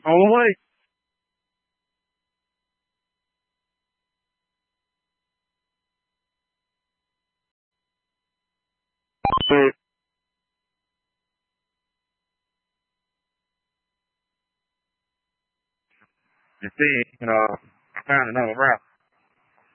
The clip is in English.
On the way. You see, I found another route.